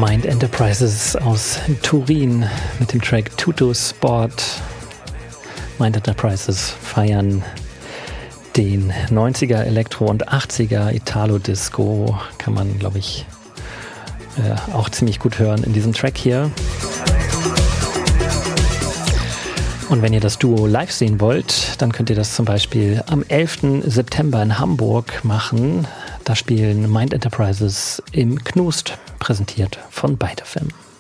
Mind Enterprises aus Turin mit dem Track Tutu Sport. Mind Enterprises feiern den 90er Elektro- und 80er Italo-Disco. Kann man, glaube ich, auch ziemlich gut hören in diesem Track hier. Und wenn ihr das Duo live sehen wollt, dann könnt ihr das zum Beispiel am 11. September in Hamburg machen. Da spielen Mind Enterprises im Knust, präsentiert von Beide Film.